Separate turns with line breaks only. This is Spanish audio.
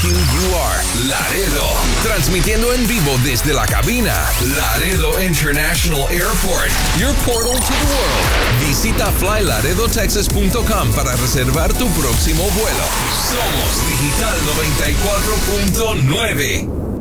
WWIQ-UR, Laredo. Transmitiendo en vivo desde la cabina, Laredo International Airport, your portal to the world. Visita flylaredotexas.com para reservar tu próximo vuelo. Somos Digital 94.9.